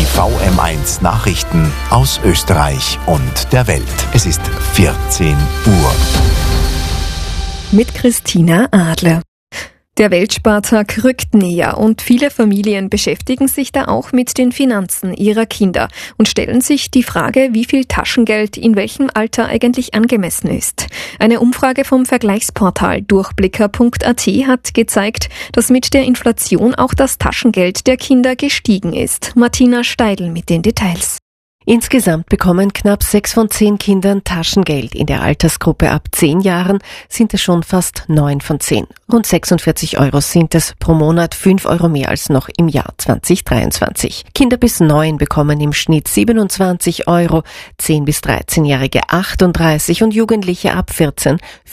VM1 Nachrichten aus Österreich und der Welt. Es ist 14 Uhr. Mit Christina Adler. Der Weltspartag rückt näher und viele Familien beschäftigen sich da auch mit den Finanzen ihrer Kinder und stellen sich die Frage, wie viel Taschengeld in welchem Alter eigentlich angemessen ist. Eine Umfrage vom Vergleichsportal Durchblicker.at hat gezeigt, dass mit der Inflation auch das Taschengeld der Kinder gestiegen ist. Martina Steidl mit den Details. Insgesamt bekommen knapp 6 von 10 Kindern Taschengeld. In der Altersgruppe ab 10 Jahren sind es schon fast 9 von 10. Rund 46 Euro sind es pro Monat, 5 Euro mehr als noch im Jahr 2023. Kinder bis 9 bekommen im Schnitt 27 Euro, 10- bis 13-Jährige 38 und Jugendliche ab 14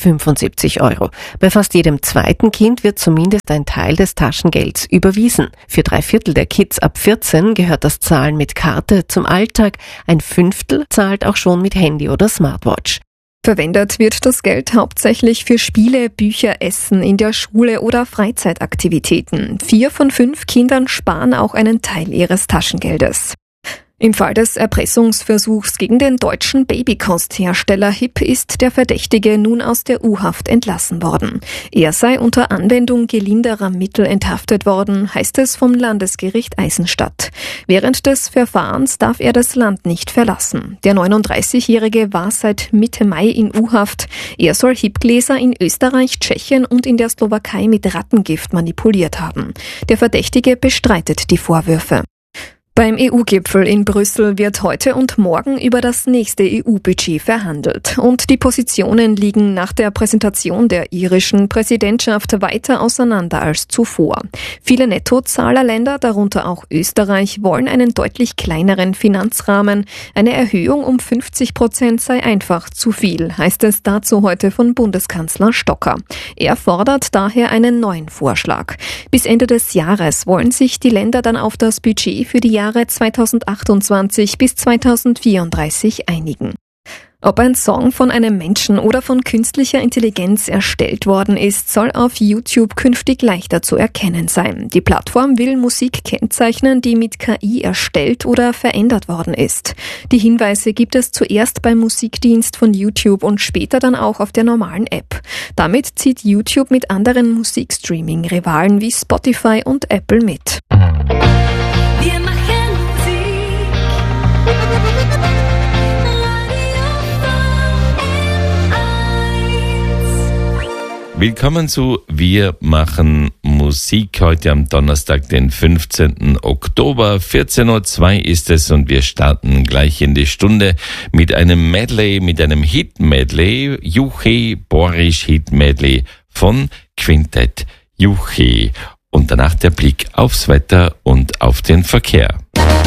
75 Euro. Bei fast jedem zweiten Kind wird zumindest ein Teil des Taschengelds überwiesen. Für 3/4 der Kids ab 14 gehört das Zahlen mit Karte zum Alltag. Ein 1/5 zahlt auch schon mit Handy oder Smartwatch. Verwendet wird das Geld hauptsächlich für Spiele, Bücher, Essen in der Schule oder Freizeitaktivitäten. 4 von 5 Kindern sparen auch einen Teil ihres Taschengeldes. Im Fall des Erpressungsversuchs gegen den deutschen Babykosthersteller HIP ist der Verdächtige nun aus der U-Haft entlassen worden. Er sei unter Anwendung gelinderer Mittel enthaftet worden, heißt es vom Landesgericht Eisenstadt. Während des Verfahrens darf er das Land nicht verlassen. Der 39-Jährige war seit Mitte Mai in U-Haft. Er soll HIP-Gläser in Österreich, Tschechien und in der Slowakei mit Rattengift manipuliert haben. Der Verdächtige bestreitet die Vorwürfe. Beim EU-Gipfel in Brüssel wird heute und morgen über das nächste EU-Budget verhandelt. Und die Positionen liegen nach der Präsentation der irischen Präsidentschaft weiter auseinander als zuvor. Viele Nettozahlerländer, darunter auch Österreich, wollen einen deutlich kleineren Finanzrahmen. Eine Erhöhung um 50% sei einfach zu viel, heißt es dazu heute von Bundeskanzler Stocker. Er fordert daher einen neuen Vorschlag. Bis Ende des Jahres wollen sich die Länder dann auf das Budget für die Jahre 2028 bis 2034 einigen. Ob ein Song von einem Menschen oder von künstlicher Intelligenz erstellt worden ist, soll auf YouTube künftig leichter zu erkennen sein. Die Plattform will Musik kennzeichnen, die mit KI erstellt oder verändert worden ist. Die Hinweise gibt es zuerst beim Musikdienst von YouTube und später dann auch auf der normalen App. Damit zieht YouTube mit anderen Musikstreaming-Rivalen wie Spotify und Apple mit. Willkommen zu Wir machen Musik heute am Donnerstag, den 15. Oktober. 14.02 Uhr ist es und wir starten gleich in die Stunde mit einem Medley, mit einem Hit-Medley, Juche Borisch Hit-Medley von Quintett Juche. Und danach der Blick aufs Wetter und auf den Verkehr.